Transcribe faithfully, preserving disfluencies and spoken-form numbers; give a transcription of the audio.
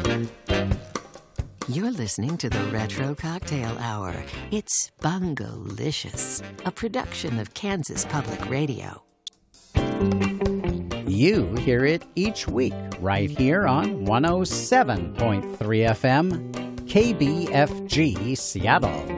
You're listening to the Retro Cocktail Hour. It's Bungolicious, a production of Kansas Public Radio. You hear it each week right here on one oh seven point three F M, K B F G Seattle.